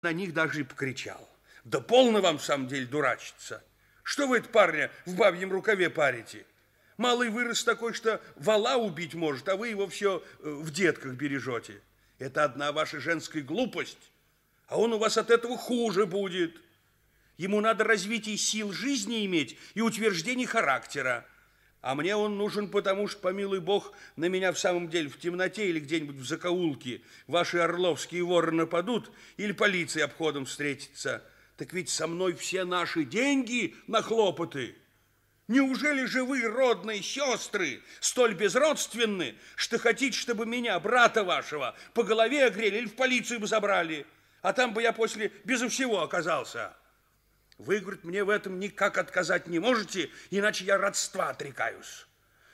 На них даже и покричал. Да полно вам в самом деле дурачиться. Что вы это парня в бабьем рукаве парите? Малый вырос такой, что вола убить может, а вы его все в детках бережете. Это одна ваша женская глупость, а он у вас от этого хуже будет. Ему надо развитие сил жизни иметь и утверждение характера. А мне он нужен, потому что, помилуй бог, на меня в самом деле в темноте или где-нибудь в закоулке ваши орловские воры нападут или полиция обходом встретится. Так ведь со мной все наши деньги на хлопоты. Неужели же вы, родные сестры, столь безродственны, что хотите, чтобы меня, брата вашего, по голове огрели или в полицию бы забрали, а там бы я после безо всего оказался? Вы, говорит, мне в этом никак отказать не можете, иначе я родства отрекаюсь.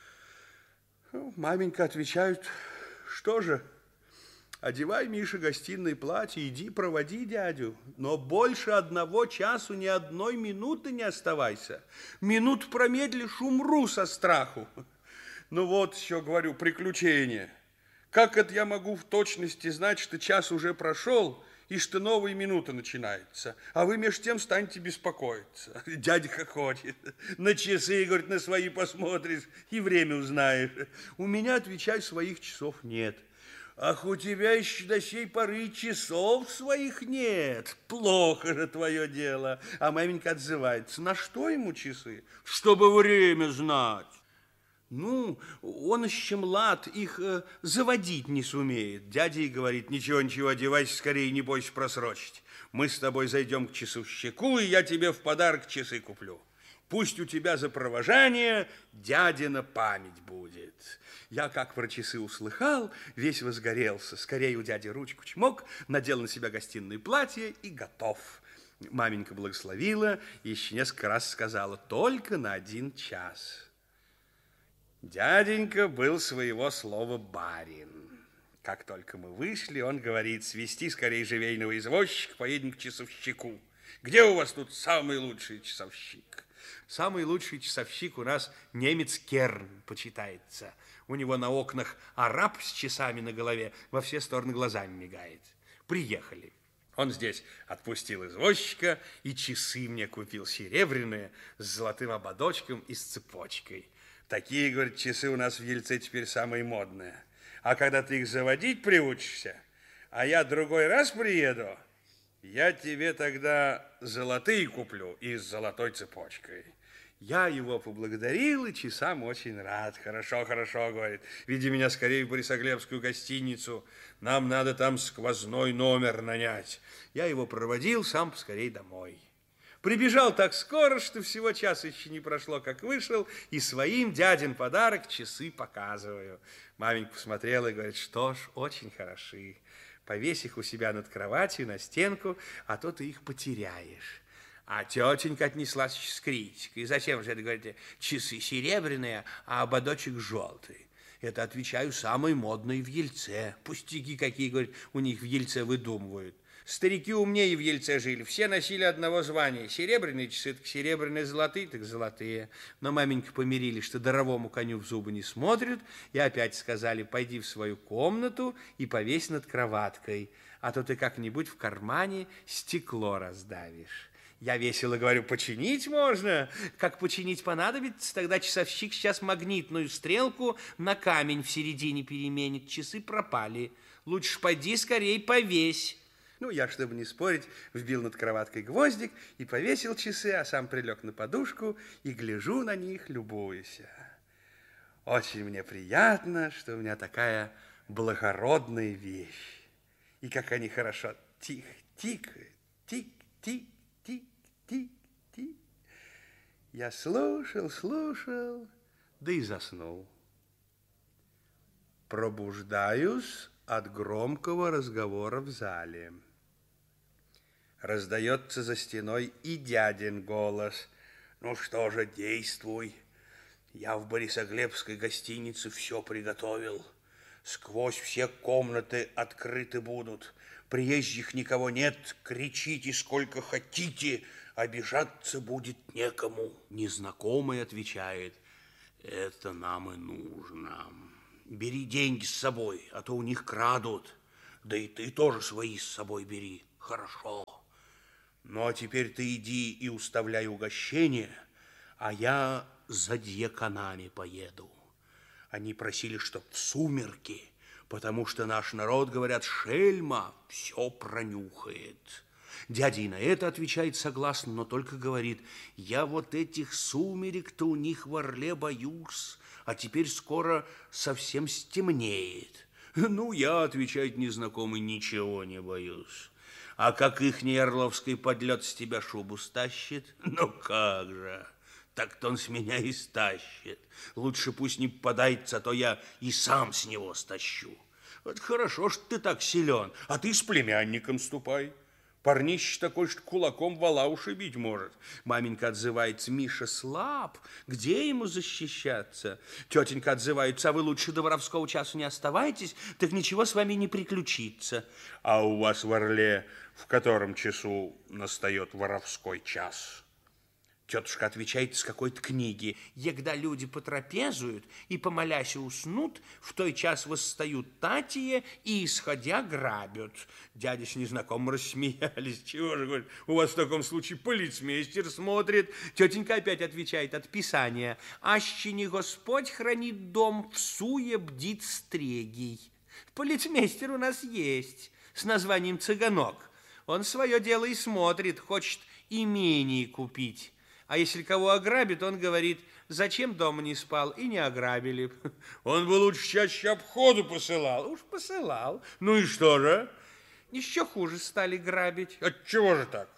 Маменька отвечают, что же, одевай, Миша, гостиное платье, иди проводи дядю, но больше 1 часу ни одной минуты не оставайся. Минут промедлишь, умру со страху. Ну вот еще, говорю, приключение. Как это я могу в точности знать, что час уже прошел, и что новая минута начинается, а вы между тем станете беспокоиться. Дядя хохочет. На часы, говорит, на свои посмотришь и время узнаешь. У меня, отвечаю, своих часов нет. Ах, у тебя еще до сей поры часов своих нет. Плохо же твое дело. А маменька отзывается. На что ему часы? Чтобы время знать. Ну, он еще млад, их заводить не сумеет. Дядя и говорит, ничего, одевайся скорее, не бойся просрочить. Мы с тобой зайдем к часовщику, и я тебе в подарок часы куплю. Пусть у тебя за провожание дядина память будет. Я, как про часы услыхал, весь возгорелся. Скорее у дяди ручку чмок, надел на себя гостиное платье и готов. Маменька благословила и еще несколько раз сказала, только на 1 час. Дяденька был своего слова барин. Как только мы вышли, он говорит, свести скорее живейного извозчика, поедем к часовщику. Где у вас тут самый лучший часовщик? Самый лучший часовщик у нас немец Керн почитается. У него на окнах араб с часами на голове во все стороны глазами мигает. Приехали. Он здесь отпустил извозчика и часы мне купил серебряные с золотым ободочком и с цепочкой. Такие, говорит, часы у нас в Ельце теперь самые модные. А когда ты их заводить приучишься, а я другой раз приеду, я тебе тогда золотые куплю и с золотой цепочкой. Я его поблагодарил и часам очень рад. Хорошо, говорит, веди меня скорее в Борисоглебскую гостиницу. Нам надо там сквозной номер нанять. Я его проводил, сам поскорей домой. Прибежал так скоро, что всего часа еще не прошло, как вышел, и своим дядин подарок часы показываю. Маменька посмотрела и говорит, что ж, очень хороши. Повесь их у себя над кроватью, на стенку, а то ты их потеряешь. А тетенька отнеслась с критикой. Зачем же это, говорите, часы серебряные, а ободочек желтый? Это, отвечаю, самые модные в Ельце. Пустяки какие, говорит, у них в Ельце выдумывают. Старики умнее в Ельце жили, все носили одного звания. Серебряные часы, так серебряные, золотые, так золотые. Но маменька помирили, что даровому коню в зубы не смотрят, и опять сказали, пойди в свою комнату и повесь над кроваткой, а то ты как-нибудь в кармане стекло раздавишь. Я весело говорю, починить можно. Как починить понадобится, тогда часовщик сейчас магнитную стрелку на камень в середине переменит. Часы пропали. Лучше пойди скорее повесь. Ну, я, чтобы не спорить, вбил над кроваткой гвоздик и повесил часы, а сам прилег на подушку и гляжу на них, любуюсь. Очень мне приятно, что у меня такая благородная вещь. И как они хорошо тикают, тик-тик-тик-тик. Я слушал, да и заснул. Пробуждаюсь от громкого разговора в зале. Раздается за стеной и дядин голос. Ну что же, действуй. Я в Борисоглебской гостинице все приготовил. Сквозь все комнаты открыты будут. Приезжих никого нет. Кричите сколько хотите. Обижаться будет некому. Незнакомый отвечает. Это нам и нужно. Бери деньги с собой, а то у них крадут. Да и ты тоже свои с собой бери. Хорошо. Ну, а теперь ты иди и уставляй угощение, а я за дьяконами поеду. Они просили, чтоб в сумерки, потому что наш народ, говорят, шельма все пронюхает. Дядя и на это отвечает согласно, но только говорит: я вот этих сумерек-то у них в Орле боюсь, а теперь скоро совсем стемнеет. Ну, я, отвечает незнакомый, ничего не боюсь. А как ихний орловский подлет с тебя шубу стащит? Ну, как же, так-то он с меня и стащит. Лучше пусть не попадается, а то я и сам с него стащу. Вот хорошо, что ты так силен, а ты с племянником ступай. Парнище такой, что кулаком вола ушибить может. Маменька отзывается: Миша слаб, где ему защищаться? Тетенька отзывается: а вы лучше до воровского часу не оставайтесь, так ничего с вами не приключится. А у вас в Орле в котором часу настает воровской час? Тетушка отвечает из какой-то книги: егда люди потрапезуют и, помолясь, уснут, в той час восстают татие и, исходя, грабят. Дядя с незнакомым рассмеялись. Чего же, говорит, у вас в таком случае полицмейстер смотрит. Тетенька опять отвечает от Писания: аще не Господь хранит дом, всуе бдит стрегий. Полицмейстер у нас есть с названием Цыганок. Он свое дело и смотрит, хочет имение купить. А если кого ограбит, он говорит: зачем дома не спал, и не ограбили. Он бы лучше чаще обходу посылал. Уж посылал. Ну и что же? Еще хуже стали грабить. Отчего же так?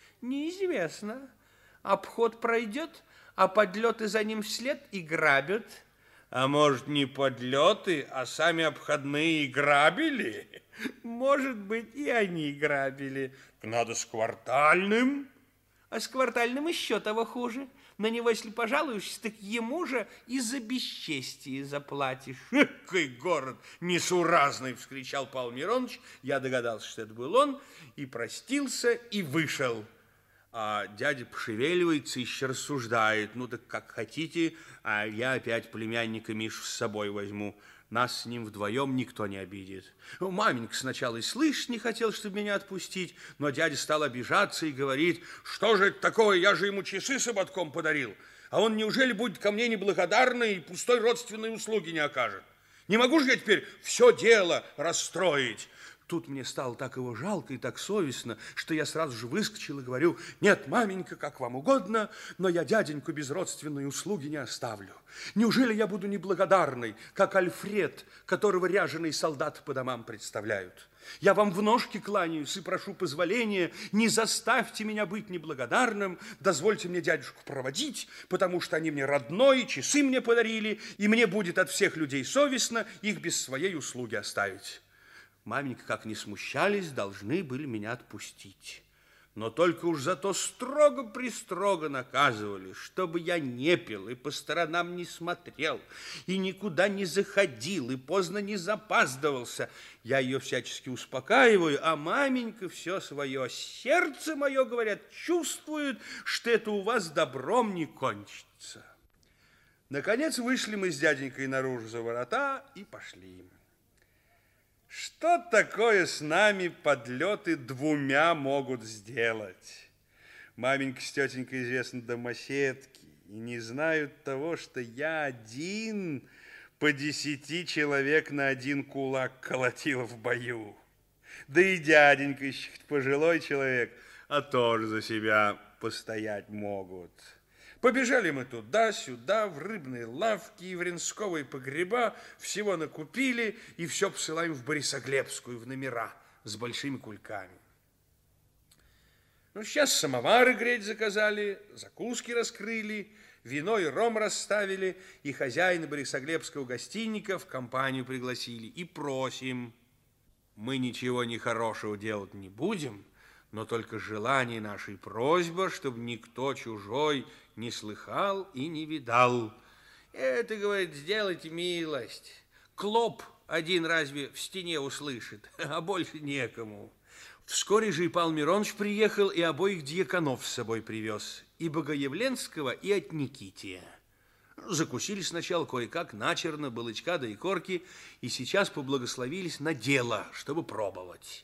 Неизвестно. Обход пройдет, а подлеты за ним вслед и грабят. А может, не подлеты, а сами обходные и грабили? Может быть, и они грабили. Надо с квартальным. А с квартальным еще того хуже. На него, если пожалуешься, так ему же и за бесчестие заплатишь. Какой город несуразный! Вскричал Павел Миронович. Я догадался, что это был он, и простился, и вышел. А дядя пошевеливается, еще рассуждает: ну так как хотите, а я опять племянника Мишу с собой возьму. Нас с ним вдвоем никто не обидит. Маменька сначала и слышать не хотел, чтобы меня отпустить, но дядя стал обижаться и говорит: что же это такое, я же ему часы с ободком подарил, а он неужели будет ко мне неблагодарный и пустой родственной услуги не окажет? Не могу же я теперь все дело расстроить. Тут мне стало так его жалко и так совестно, что я сразу же выскочил и говорю: нет, маменька, как вам угодно, но я дяденьку без родственной услуги не оставлю. Неужели я буду неблагодарный, как Альфред, которого ряженые солдаты по домам представляют? Я вам в ножки кланяюсь и прошу позволения, не заставьте меня быть неблагодарным, дозвольте мне дядюшку проводить, потому что они мне родной, часы мне подарили, и мне будет от всех людей совестно их без своей услуги оставить. Маменька, как не смущались, должны были меня отпустить. Но только уж зато строго-престрого наказывали, чтобы я не пил и по сторонам не смотрел, и никуда не заходил, и поздно не запаздывался. Я ее всячески успокаиваю, а маменька все свое сердце мое, говорят, чувствует, что это у вас добром не кончится. Наконец вышли мы с дяденькой наружу за ворота и пошли. Что такое с нами подлеты двумя могут сделать? Маменька с тетенькой, известно, домоседки, и не знают того, что я один по 10 человек на один кулак колотил в бою. Да и дяденька еще пожилой человек, а тоже за себя постоять могут. Побежали мы туда-сюда, в рыбные лавки, евринсковые погреба, всего накупили и все посылаем в Борисоглебскую, в номера с большими кульками. Ну, сейчас самовары греть заказали, закуски раскрыли, вино и ром расставили, и хозяина Борисоглебского гостинника в компанию пригласили. И просим: мы ничего нехорошего делать не будем, но только желание нашей просьба, чтобы никто чужой не слыхал и не видал. Это, говорит, сделайте милость. Клоп один разве в стене услышит, а больше некому. Вскоре же и Павел Миронович приехал и обоих дьяконов с собой привез, и Богоявленского, и от Никития. Закусили сначала кое-как, начерно, балычка да икорки, и сейчас поблагословились на дело, чтобы пробовать.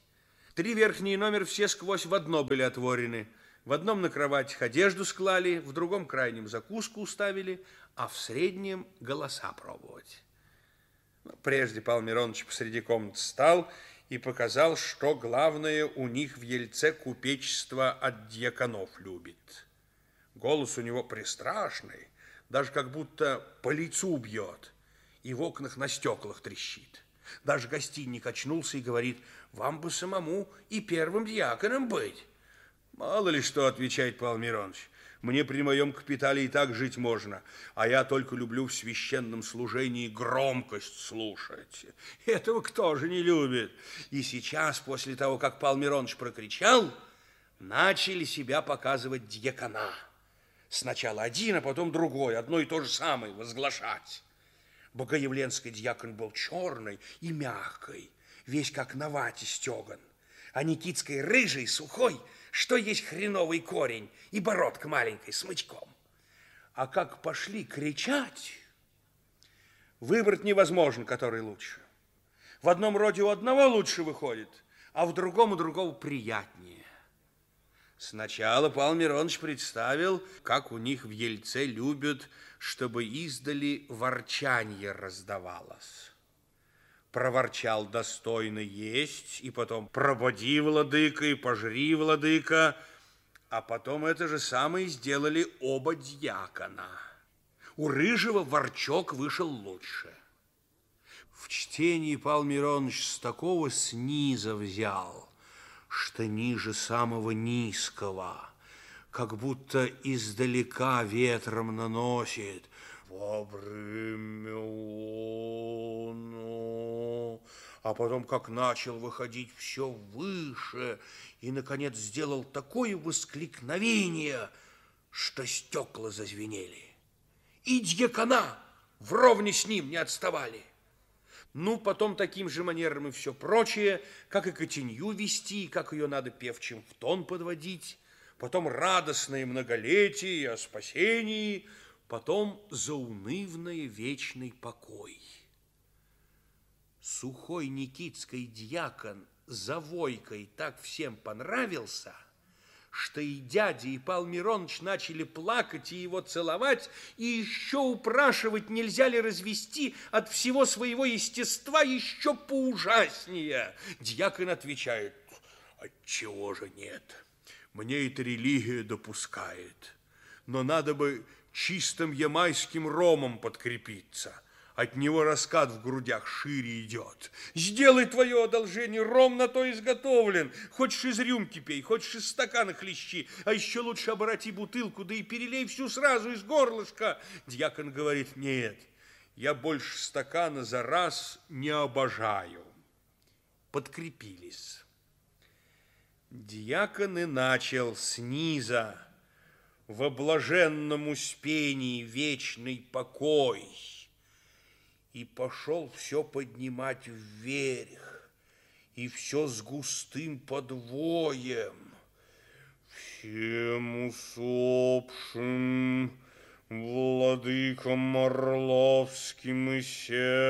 3 верхние номера все сквозь в одно были отворены. В одном на кроватях одежду склали, в другом крайнем закуску уставили, а в среднем голоса пробовать. Прежде Павел Миронович посреди комнаты стал и показал, что главное у них в Ельце купечество от дьяконов любит. Голос у него пристрашный, даже как будто по лицу бьет, и в окнах на стеклах трещит. Даже гостиник очнулся и говорит: вам бы самому и первым дьяконом быть. Мало ли что, отвечает Павел Миронович, мне при моем капитале и так жить можно, а я только люблю в священном служении громкость слушать. Этого кто же не любит? И сейчас, после того, как Павел Миронович прокричал, начали себя показывать дьякона. Сначала один, а потом другой, одно и то же самое возглашать. Богоявленский дьякон был черный и мягкий, весь как на вате стеган, а Никитский рыжий, сухой, что есть хреновый корень, и бородка маленькой с мычком. А как пошли кричать, выбрать невозможно, который лучше. В одном роде у одного лучше выходит, а в другом у другого приятнее. Сначала Павел Миронович представил, как у них в Ельце любят, чтобы издали ворчанье раздавалось. Проворчал достойно есть, и потом прободи, владыка, и пожри, владыка, а потом это же самое сделали оба дьякона. У рыжего ворчок вышел лучше. В чтении Павел Миронович с такого сниза взял, что ниже самого низкого, как будто издалека ветром наносит. Во время оно, а потом как начал выходить все выше и, наконец, сделал такое воскликновение, что стекла зазвенели. И дьякона вровне с ним не отставали. Ну, потом таким же манером и все прочее, как и котенью вести, как ее надо певчим в тон подводить, потом радостное многолетие о спасении, потом заунывное вечный покой. Сухой никитский дьякон за войкой так всем понравился, что и дядя, и Павел Миронович начали плакать и его целовать, и еще упрашивать, нельзя ли развести от всего своего естества еще поужаснее. Дьякон отвечает: отчего же нет? Мне эта религия допускает, но надо бы чистым ямайским ромом подкрепиться. От него раскат в грудях шире идет. Сделай твое одолжение, ром на то изготовлен. Хочешь из рюмки пей, хочешь из стакана хлещи, а еще лучше обороти бутылку, да и перелей всю сразу из горлышка. Дьякон говорит: нет, я больше стакана за раз не обожаю. Подкрепились. Дьякон и начал сниза в блаженном успении вечный покой. И пошел все поднимать вверх, и все с густым подвоем. Всем усопшим владыкам Орловским и